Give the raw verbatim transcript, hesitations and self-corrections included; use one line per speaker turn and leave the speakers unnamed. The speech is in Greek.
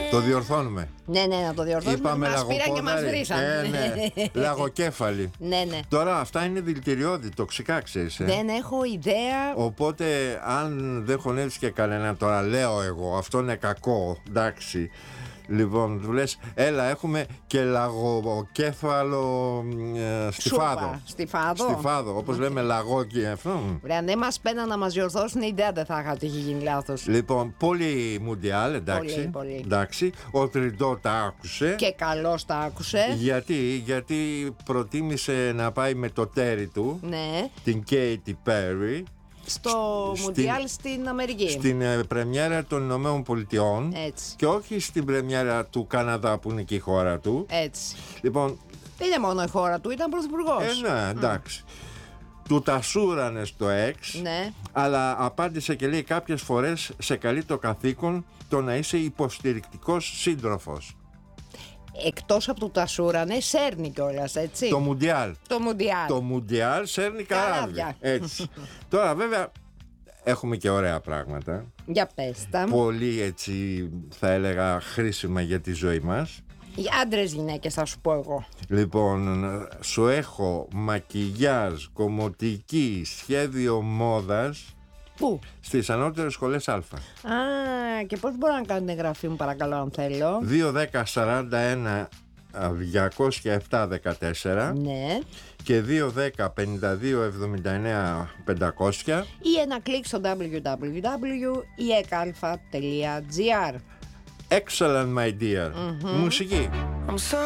Το διορθώνουμε.
Ναι, ναι, να το διορθώσουμε.
Είπαμε
Μας πήραν και μας βρήσαν.
Ε, ναι. Λαγοκέφαλοι.
Ναι, ναι.
Τώρα αυτά είναι δηλητηριώδη, τοξικά, ξέρεις. Ε.
Δεν έχω ιδέα.
Οπότε αν δεν χωνεύεις και κανένα, τώρα λέω εγώ, αυτό είναι κακό, εντάξει. Λοιπόν, του λες, έλα, έχουμε και λαγοκέφαλο ε, στιφάδο.
Στιφάδο.
Στιφάδο, όπως okay. λέμε λαγό και αυτό.
Ρε, αν δεν μας πέναν να μας διορθώσουν, ιδέα δεν θα είχα ότι έχει γίνει λάθος.
Λοιπόν, πολύ μουντιάλ, εντάξει.
Πολύ, πολύ.
Εντάξει. Ο Τριντό τα άκουσε.
Και καλώς τα άκουσε.
Γιατί, γιατί προτίμησε να πάει με το τέρι του,
ναι.
την Κέιτι Πέρι.
Στο Μουντιάλ στην Αμερική.
Στην ε, πρεμιέρα των Ηνωμένων Πολιτειών.
Έτσι.
Και όχι στην πρεμιέρα του Καναδά που είναι και η χώρα του.
Έτσι.
Λοιπόν,
δεν είναι μόνο η χώρα του, ήταν πρωθυπουργός.
Ε, ναι, εντάξει. Mm. Του τα σούρανε στο εξ.
Ναι.
Αλλά απάντησε και λέει κάποιες φορές σε καλεί το καθήκον το να είσαι υποστηρικτικός σύντροφος.
Εκτός από το τασούρανε, σέρνει κιόλας, έτσι.
Το Μουντιάλ.
Το Μουντιάλ.
Το Μουντιάλ σέρνει καράβια. Έτσι. Τώρα βέβαια έχουμε και ωραία πράγματα.
Για πες τα.
Πολύ έτσι θα έλεγα χρήσιμα για τη ζωή μας.
Οι άντρες γυναίκες θα σου πω εγώ.
Λοιπόν, σου έχω μακιγιάζ, κομμωτική, σχέδιο μόδας.
Πού?
Στις ανώτερες σχολές Α.
Α, και πώς μπορώ να κάνουν εγγραφή μου παρακαλώ αν θέλω?
δύο δέκα σαράντα ένα διακόσια επτά δεκατέσσερα.
Ναι.
Και δύο δέκα πενήντα δύο εβδομήντα εννέα πεντακόσια.
Ή ένα κλικ στο double-u double-u double-u τελεία η e k a l f a τελεία g r.
Excellent my dear. Mm-hmm. Μουσική.